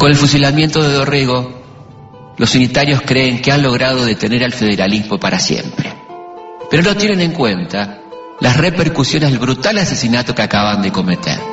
Con el fusilamiento de Dorrego, los unitarios creen que han logrado detener al federalismo para siempre. Pero no tienen en cuenta las repercusiones del brutal asesinato que acaban de cometer.